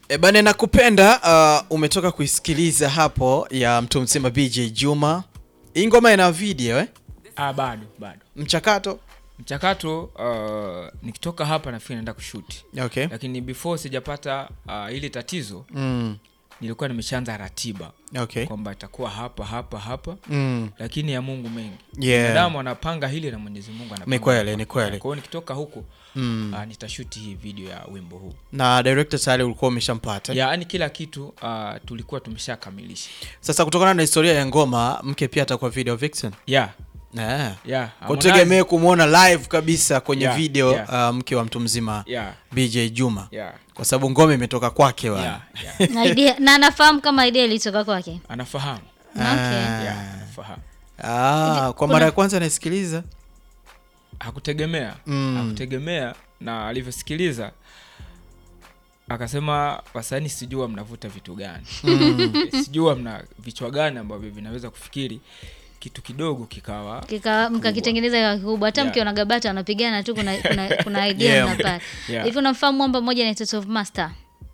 Bane nakupenda umetoka kuisikiliza hapo ya mtu mzima BJ Juma. Hii ngoma ina video Bado. Mchakato nikitoka hapa nafikiri naenda kushoot. Okay. Lakini before sijapata ile tatizo nilikuwa nimeshaanza ratiba. Okay. Kwamba itakuwa hapa. Lakini ya Mungu mengi. Yeah. Damu anapanga hili na Mwenyezi Mungu anapanga. Ni kweli. Kwa hiyo nikitoka huko nitashoot hii video ya wimbo huu. Na director tayari ulikuwa umeshampata? Yaani kila kitu tulikuwa tumeshakamilisha. Sasa kutokana na historia ya ngoma, mke pia atakuwa video vixen? Yeah. Kutegemea kumuona live kabisa kwenye video mke wa mtu mzima BJ Juma. Kwa sababu ngoma imetoka kwake wa. Na idea, na anafahamu kama idea ilitoka kwake. Anafahamu. Okay. Anafahamu. Kwa mara ya kwanza nasikiliza hakutegemea. Hakutegemea na alivyosikiliza akasema wasanii sijua mnavuta vitu gani. Sijua mna vichwa gani ambavyo vinaweza kufikiri kitu kidogo kikawa mkakitengeneza kikubwa. Hata mkiona Gabata wanapigana tu kuna idea mnapata. Hivi unamfahamu mwamba mmoja anaitwa Top Master?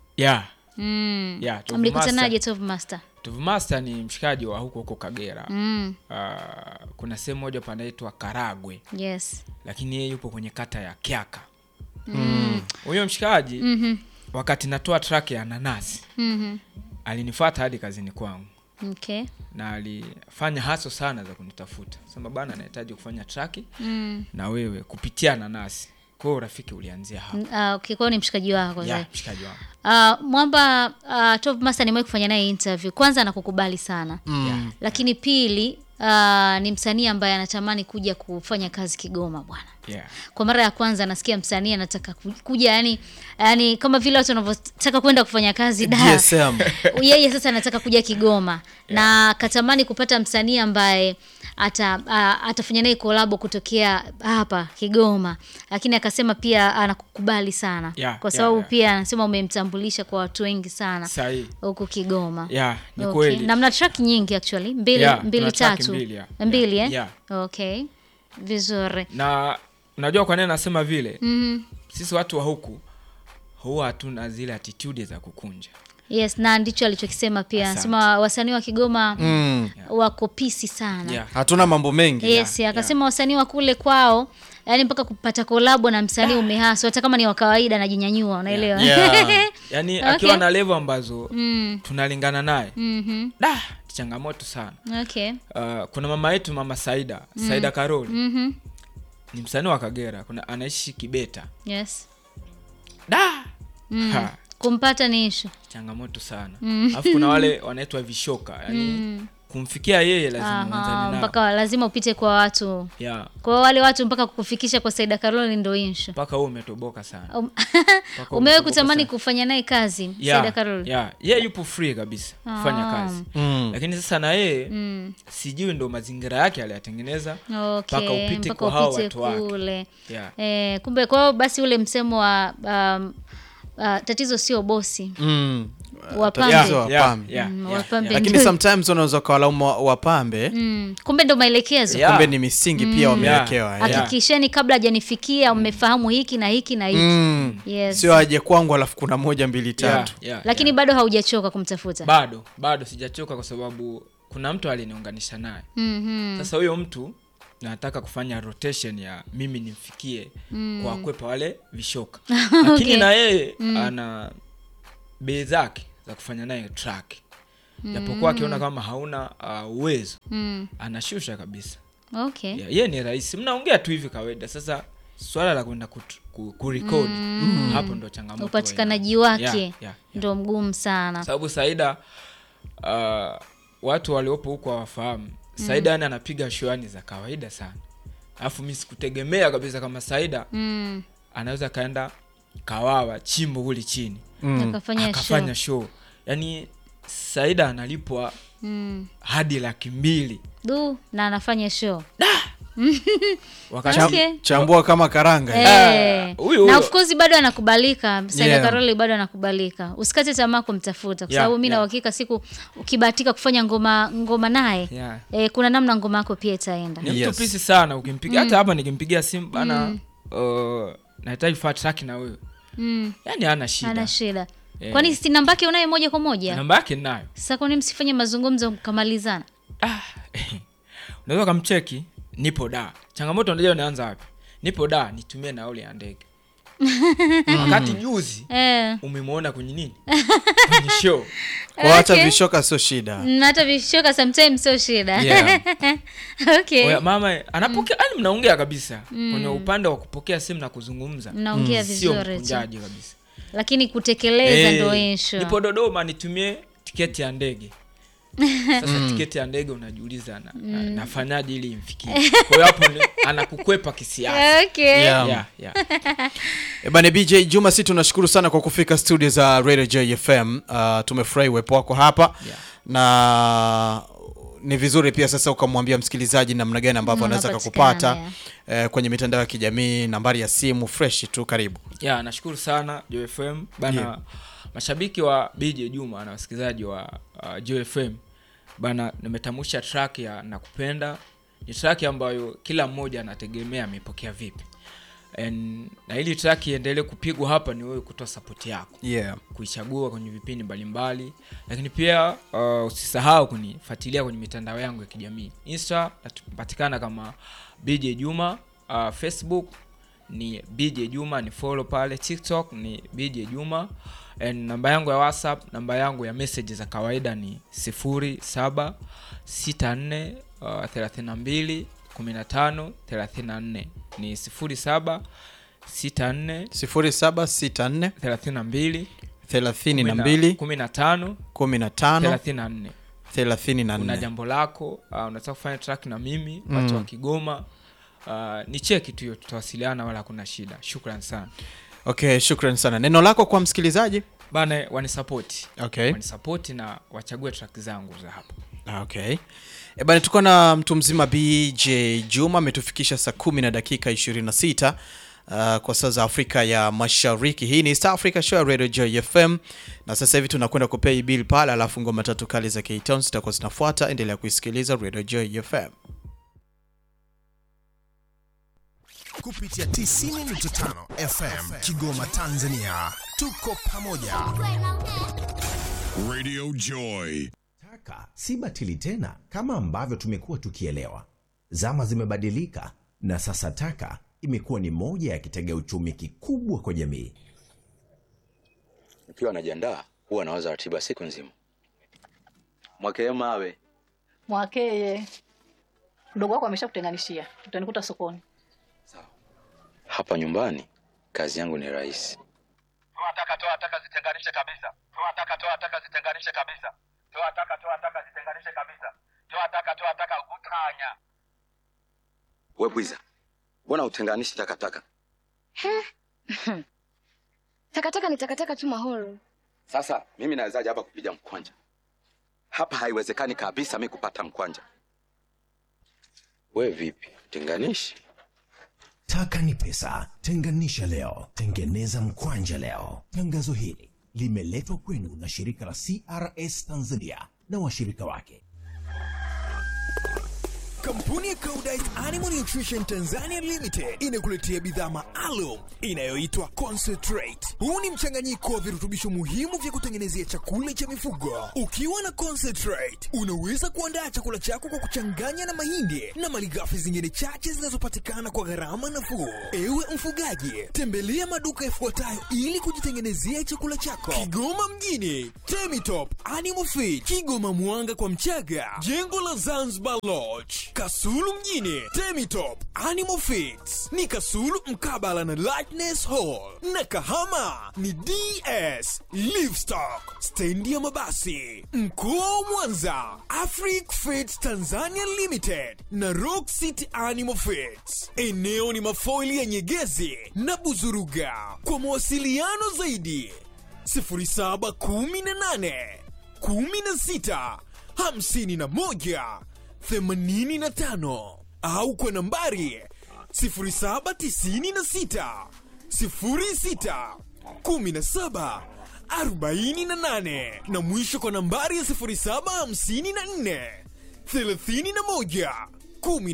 Mlikutanaje Top Master? Top Master ni mshikaji wa huko Kagera. Kuna sehemu moja panaitwa Karagwe. Yes. Lakini yeye yupo kwenye kata ya Kiaka. Huyo mshikaji wakati natoa track ya Nanasi alinifuata hadi kazini kwangu. Okay. Na alifanya haso sana za kunitafuta. Sema bana nahitaji kufanya track na wewe kupitia Nanasi. Kwa hiyo rafiki ulianzia hapo. Okay, kwa ni mshikaji wako sasa. Yeah, mshikaji wangu. Mwamba Top Master nimewahi kufanya naye interview. Kwanza anakukubali sana. Lakini pili ni msanii ambaye anatamani kuja kufanya kazi Kigoma bwana. Kwa mara ya kwanza nasikia msanii anataka kuja yani kama vile watu wanavyotaka kwenda kufanya kazi Dar. Yeye sasa anataka kuja Kigoma na katamani kupata msanii ambaye atafanya naye collab kutokea hapa Kigoma. Lakini akasema pia anakukubali sana kwa sababu pia anasema umemtambulisha kwa watu wengi sana huko Kigoma. Ni kweli. Na mna track nyingi actually, mbili tatu. Mbili Okay. Vizuri. Na unajua kwa nini nasema vile? Sisi watu wa huku huwa hatuna zile attitude za kukunja. Yes, na ndicho alichokisema pia. Anasema wasanii wa Kigoma wako pisi sana. Hatuna mambo mengi. Yes, akasema wasanii wa kule kwao yani mpaka kupata collab na msanii umehaswa hata kama ni wa kawaida anajinyanyua, unaelewa? Yani akiwa na level ambazo tunalingana naye. Changamoto sana. Okay. Kuna mama yetu Mama Saida Karoli. Ni msanii wa Kagera, kuna anaishi Kibeta. Yes. Kumpata ni issue. Changamoto sana. Alafu kuna wale wanaitwa vishoka, yani kumfikia yeye lazima uanzane nao. Mpaka lazima upite kwa watu. Kwa wale watu mpaka kukufikisha kwa Saida Karoli ndio issue. Mpaka wewe umetoboka sana. Umewahi kutamani kufanya naye kazi Saida Karoli? Yeye yupo free kabisa kufanya kazi. Lakini sasa na yeye sijui ndo mazingira yake aliyatengeneza mpaka upite kwa hao watu wake. Kumbe kwa basi ule msemo wa tatizo sio bosi. Wapambe. Lakini sometimes unaweza kuwalaumu wapambe. Kumbe ndo maelekezo. Kumbe ni misingi pia wamewekewa. Hakikisheni kabla hajanifikia umefahamu hiki na hiki na hiki. Yes. Sio aje kwangu alafu kuna 1 2 3. Lakini bado haujachoka kumtafuta. Bado sijachoka kwa sababu kuna mtu aliniunganisha naye. Sasa huyo mtu nataka kufanya rotation ya mimi nimfikie kwa kwepa wale vishoka. Lakini na yeye ana bei zake za kufanya naye track. Japokuwa akiona kama hauna uwezo anashusha kabisa. Okay. Yeye ni rahisi. Mnaongea tu hivi kawaida. Sasa swala la kwenda kurecord hapo ndo changamoto. Upatikanaji wake ndo mgumu sana. Sababu Saida watu waliopo huko hawafahamu. Saida anapiga show za kawaida sana. Alafu mimi sikutegemea kabisa kama Saida anaweza kaenda Kawawa chimbo kule chini. Akafanya show. Yaani Saida analipwa hadi 200,000. Na anafanya show. Chambua kama karanga. Na of course bado anakubalika. Saida Karoli bado anakubalika. Usikate tamaa kumtafuta kwa sababu mimi na uhakika siku ukibahatika kufanya ngoma naye kuna namna ngoma yako pia itaenda. Ni mtu pisi sana ukimpigia. Hata hapa nikimpigia simu bana nahitaji fat track na wewe. Yaani hana shida. Kwani si namba yake unayo moja kwa moja? Namba yake ninayo. Sasa kwa nini msifanye mazungumzo mkamalizana? Unaweza kumcheki nipo da. Changamoto unajua inaanza wapi? Nipo da nitumie nauli ya ndege. Wakati juzi umemwona kwenye nini? Kwenye show. Kwa hata vishoka sio shida. Hata vishoka sometimes sio shida. Yeah. Okay. Oya mama anapokea yani mnaongea kabisa. Kwenye upande wa kupokea simu na kuzungumza. Mnaongea vizuri. Sio mkunjaji kabisa. Lakini kutekeleza ndio issue. Nipo Dodoma nitumie tiketi ya ndege. Sasa tiketi ya ndege unajiuliza nafanyaje ili imfikie. Kwa hiyo hapo anakukwepa kisiasa. Okay. Yeah. Bana BJ Juma, sisi tunashukuru sana kwa kufika studio za Radio JFM. Tumefurahi uwepo wako hapa. Na ni vizuri pia sasa ukamwambia msikilizaji namna gani ambavyo anaweza kukupata kwenye mitandao ya kijamii, nambari ya simu fresh tu, karibu. Nashukuru sana JFM bana. Mashabiki wa BJ Juma na wasikilizaji wa JFM bana, nimetamsha track ya Nakupenda. Ni track ambayo kila mmoja anategemea amepokea vipi. Na ili track iendelee kupigwa hapa ni wewe kutoa support yako. Kuichagua kwenye vipindi mbalimbali. Lakini pia usisahau kunifuatilia kwenye mitandao yangu ya kijamii. Insta napatikana kama BJ Juma, Facebook ni BJ Juma, ni follow pale. TikTok ni BJ Juma. Namba yangu ya WhatsApp, namba yangu ya message za kawaida ni 0764321534 ni 0764321534. Una jambo lako, unataka kufanya track na mimi, watu wa Kigoma, ni cheki tu hiyo, tutawasiliana wala kuna shida. Shukrani sana. Okay, shukrani sana. Neno lako kwa msikilizaji? Bana wanisupport. Okay. Wanisupport na wachague track zangu za hapa. Okay. Bana tuko na mtu mzima BJ Juma, ametufikisha saa 10:26 kwa saa za Afrika ya Mashariki. Hii ni East Africa Show Radio JFM. Na sasa hivi tunakwenda kupay bill pale, alafu ngoma tatu kali za K-Town zitakuwa zinafuata. Endelea kuisikiliza Radio JFM kupitia 90.5 FM Kigoma, Tanzania. Tuko pamoja. Radio Joy. Taka si batili tena kama ambavyo tumekuwa tukielewa. Zama zimebadilika na sasa taka imekuwa ni moja ya kitega uchumi kikubwa kwa jamii. Nikiwa najiandaa huwa nawaza ratiba siku nzima. Mwakeye mawe. Mwakeye. Ndugu wako ameshakutenganishia. Utanikuta sokoni. Sawa. Hapa nyumbani kazi yangu ni rahisi. Toa taka zitenganishe kabisa. Toa taka zitenganishe kabisa. Toa taka zitenganishe kabisa. Toa taka utanya. Wewe Bwiza, mbona utenganishi takataka? Takataka ni takataka tu Mahoro. Sasa mimi nawezaje hapa kupiga mkwanja? Hapa haiwezekani kabisa mimi kupata mkwanja. Wewe vipi? Tenganishi? Taka ni pesa. Tenganisha leo, tengeneza mkwanja leo. Tangazo hili limeletwa kwenu na shirika la CRS Tanzania na washirika wake. Kampuni ya Koudijt Animal Nutrition Tanzania Limited inakuletea bidhaa maalum inayoitwa Concentrate. Huu ni mchanganyiko wa virutubisho muhimu vya kutengenezea chakula cha mifugo. Ukiwa na Concentrate, unaweza kuandaa chakula chako kwa kuchanganya na mahindi na malighafi zingine chache zinazopatikana kwa gharama nafuu. Ewe mfugaji, tembelea maduka yafuatayo ili kujitengenezea chakula chako. Kigoma mjini, Temitop Animal Feed, Kigoma Mwanga kwa Mchaga, jengo la Zanzibar Lodge. Kasulu mjini, Temitop Animal Feeds ni Kasulu mkabala na Lightness Hall, na Kahama ni DS Livestock stendi ya mabasi. Mkoa wa Mwanza, Afric Feeds Tanzania Limited na Rock City Animal Feeds. Eneo ni mafoili ya Nyegezi na Buzuruga. Kwa mawasiliano zaidi 0718 16 51 85 au kwa nambari 0796 06 17 48 na mwisho kwa nambari ya 0754 31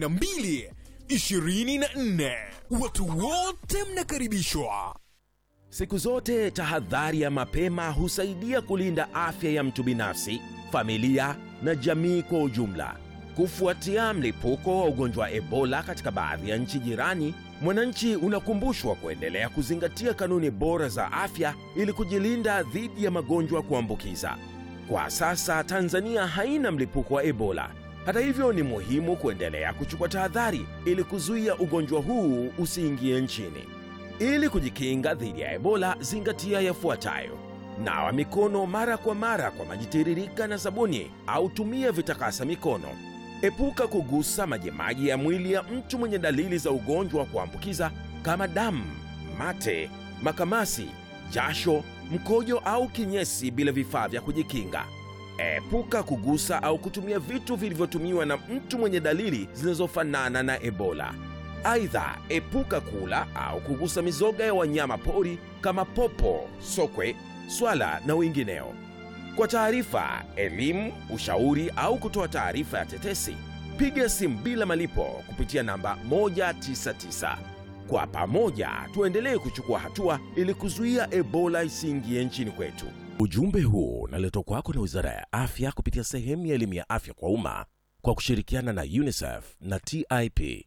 12 24. Watu wote mnakaribishwa. Siku zote tahadhari ya mapema husaidia kulinda afya ya mtu binafsi, familia na jamii kwa ujumla. Kufuatia mlipuko wa ugonjwa wa Ebola katika baadhi ya nchi jirani, mwananchi unakumbushwa kuendelea kuzingatia kanuni bora za afya ili kujilinda dhidi ya magonjwa kuambukiza. Kwa sasa Tanzania haina mlipuko wa Ebola. Hata hivyo, ni muhimu kuendelea kuchukua tahadhari ili kuzuia ugonjwa huu usiingie nchini. Ili kujikinga dhidi ya Ebola, zingatia yafuatayo: nawa mikono mara kwa mara kwa maji tiririka na sabuni au tumia vitakasa mikono. Epuka kugusa majimaji ya mwili ya mtu mwenye dalili za ugonjwa wa kuambukiza kama damu, mate, makamasi, jasho, mkojo au kinyesi bila vifaa vya kujikinga. Epuka kugusa au kutumia vitu vilivyotumiwa na mtu mwenye dalili zinazofanana na Ebola. Aidha, epuka kula au kugusa mizoga ya wanyama pori kama popo, sokwe, swala na wengineo. Kwa taarifa, elimu, ushauri au kutoa taarifa ya tetesi, piga simu bila malipo kupitia namba 199. Kwa pamoja tuendelee kuchukua hatua ili kuzuia Ebola isiingie nchini kwetu. Ujumbe huu unaletwa kwako na Wizara ya Afya kupitia sehemu ya elimu ya afya kwa umma kwa kushirikiana na UNICEF na TIP.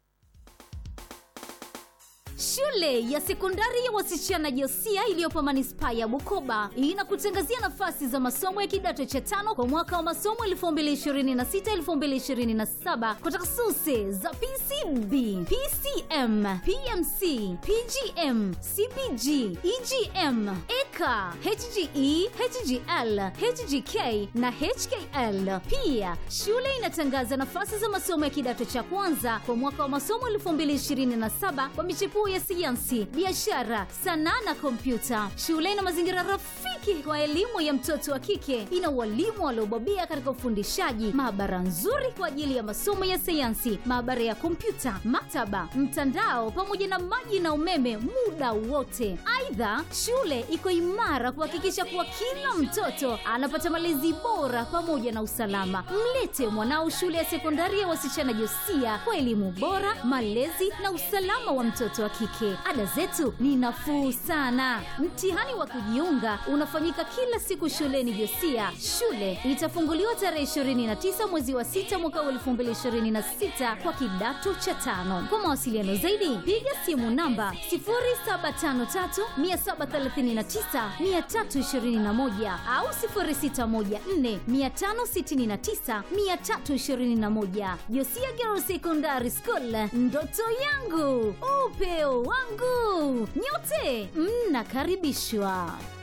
Shule ya sekondari ya wasichana Josia iliyopo manispaa ya Bukoba inakutangazia nafasi za masomo ya kidato cha 5 kwa mwaka wa masomo 2026-2027 kwa takhasusi za PCB, PCM, PMC, PGM, CPG, EGM, EKA, HGE, HGL, HGK na HKL. Pia shule inatangaza nafasi za masomo ya kidato cha kwanza kwa mwaka wa masomo 2027 kwa michepuo ya sayansi, biashara, sanaa na kompyuta. Shule ina mazingira rafiki kwa elimu ya mtoto wa kike. Ina walimu waliobobea katika ufundishaji, maabara nzuri kwa ajili ya masomo ya sayansi, maabara ya kompyuta, maktaba, mtandao pamoja na maji na umeme muda wote. Aidha, shule iko imara kuhakikisha kuwa kila mtoto anapata malezi bora pamoja na usalama. Mlete mwanao shule ya sekondari ya wasichana Josia kwa elimu bora, malezi na usalama wa mtoto wa kike. Ada zetu ni nafuu sana. Mtihani wa kujiunga unafanyika kila siku shuleni Josia. Shule itafunguliwa tarehe 29 mwezi wa 6 mwaka 2026 kwa kidato cha 5. Kwa mawasiliano zaidi piga simu namba 0753739321 au 0614569321. Josia Girls Secondary School, ndoto yangu, upeo wangu. Nyote mnakaribishwa.